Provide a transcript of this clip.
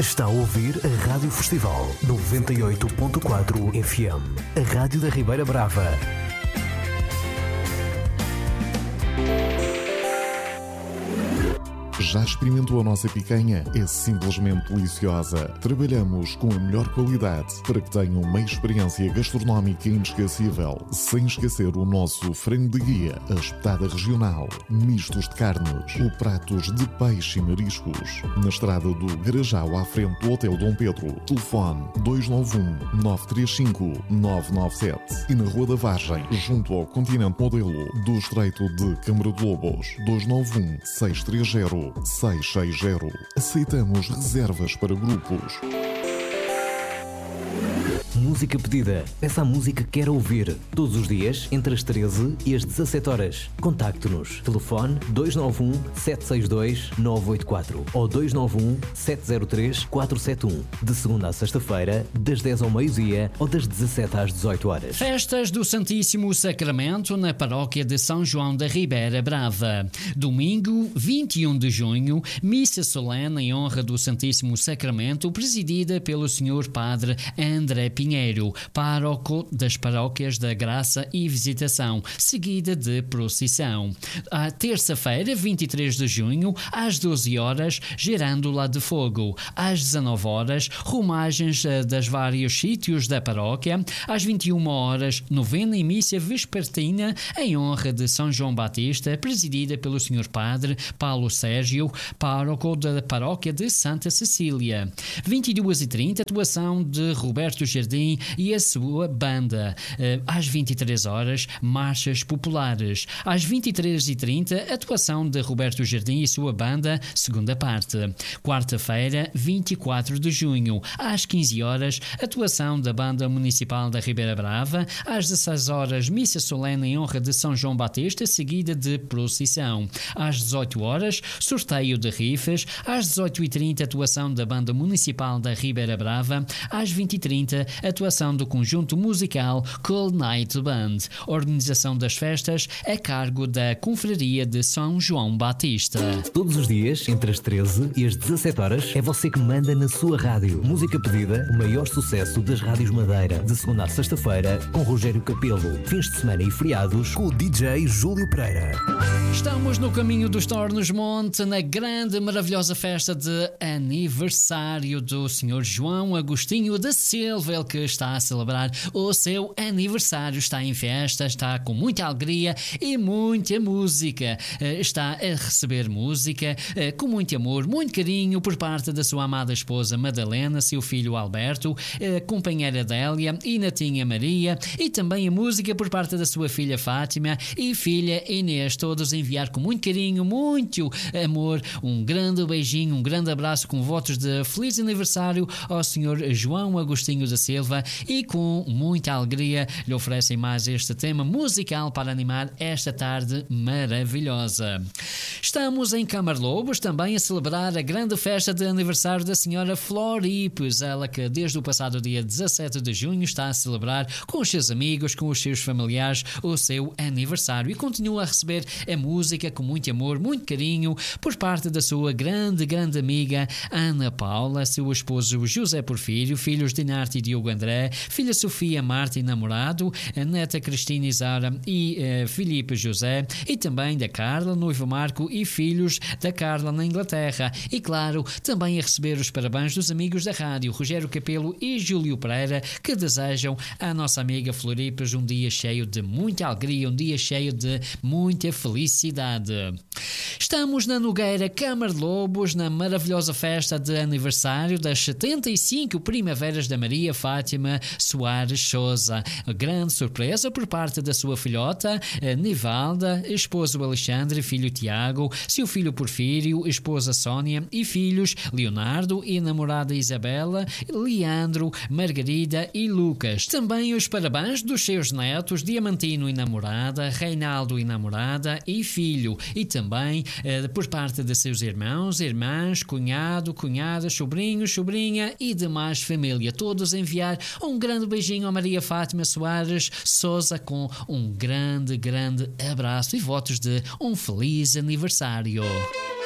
Está a ouvir a Rádio Festival 98.4 FM, a Rádio da Ribeira Brava. Já experimentou a nossa picanha? É simplesmente deliciosa. Trabalhamos com a melhor qualidade para que tenha uma experiência gastronómica inesquecível, sem esquecer o nosso frango de guia, a espetada regional, mistos de carnes ou pratos de peixe e mariscos. Na estrada do Garajal, à frente do Hotel Dom Pedro, telefone 291-935-997 e na Rua da Vargem, junto ao Continente Modelo do Estreito de Câmara de Lobos, 291-630-660. Aceitamos reservas para grupos. Música pedida. Peça a música que quer ouvir. Todos os dias, entre as 13 e as 17 horas. Contacte-nos. Telefone 291-762-984 ou 291-703-471. De segunda a sexta-feira, das 10 ao meio-dia ou das 17 às 18 horas. Festas do Santíssimo Sacramento na Paróquia de São João da Ribeira Brava. Domingo, 21 de junho, missa solene em honra do Santíssimo Sacramento, presidida pelo Sr. Padre André Pinheiro, pároco das Paróquias da Graça e Visitação, seguida de procissão. À terça-feira, 23 de junho, às 12 horas, Gerândola de Fogo. Às 19 horas, romagens das vários sítios da paróquia. Às 21 horas, novena e missa vespertina em honra de São João Batista, presidida pelo Sr. Padre Paulo Sérgio, pároco da Paróquia de Santa Cecília. 22h30, atuação de Roberto Jardim e a sua banda. Às 23 horas, marchas populares. Às 23h30, atuação de Roberto Jardim e sua banda, segunda parte. Quarta-feira, 24 de junho, às 15 horas, atuação da Banda Municipal da Ribeira Brava. Às 16 horas, missa solene em honra de São João Batista, seguida de procissão. Às 18 horas, sorteio de rifas. Às 18h30, atuação da Banda Municipal da Ribeira Brava. Às 20h30, atuação do conjunto musical Cold Night Band. Organização das festas a cargo da Confraria de São João Batista. Todos os dias, entre as 13 e as 17 horas, é você que manda na sua rádio. Música pedida, o maior sucesso das rádios Madeira. De segunda a sexta-feira, com Rogério Capelo. Fins de semana e feriados, com o DJ Júlio Pereira. Estamos no caminho dos Tornos Monte, na grande, maravilhosa festa de aniversário do Sr. João Agostinho da Silva, ele que está a celebrar o seu aniversário. Está em festa, está com muita alegria e muita música. Está a receber música com muito amor, muito carinho por parte da sua amada esposa Madalena, seu filho Alberto, companheira Délia e netinha Maria, e também a música por parte da sua filha Fátima e filha Inês, todos enviar com muito carinho, muito amor, um grande beijinho, um grande abraço com votos de feliz aniversário ao Sr. João Agostinho da Silva, e com muita alegria lhe oferecem mais este tema musical para animar esta tarde maravilhosa. Estamos em Camarlobos também a celebrar a grande festa de aniversário da Senhora Floripes, ela que desde o passado dia 17 de junho está a celebrar com os seus amigos, com os seus familiares o seu aniversário, e continua a receber a música com muito amor, muito carinho por parte da sua grande amiga Ana Paula, seu esposo José Porfírio, filhos Dinarte e Diogo André, filha Sofia Marta e namorado, a neta Cristina Isara e Filipe José, e também da Carla, noivo Marco e filhos da Carla na Inglaterra. E claro, também a receber os parabéns dos amigos da rádio, Rogério Capelo e Júlio Pereira, que desejam à nossa amiga Floripes um dia cheio de muita alegria, um dia cheio de muita felicidade. Estamos na Nogueira Camarlobos, na maravilhosa festa de aniversário das 75 primaveras da Maria Fátima Soares Souza. Grande surpresa por parte da sua filhota Nivalda, esposo Alexandre, filho Tiago, seu filho Porfírio, esposa Sónia e filhos Leonardo e namorada Isabela, Leandro, Margarida e Lucas. Também os parabéns dos seus netos Diamantino e namorada, Reinaldo e namorada e filho, e também por parte de seus irmãos, irmãs, cunhado, cunhada, sobrinhos, sobrinha e demais família. Todos enviar um grande beijinho a Maria Fátima Soares Souza com um grande abraço e votos de um feliz aniversário.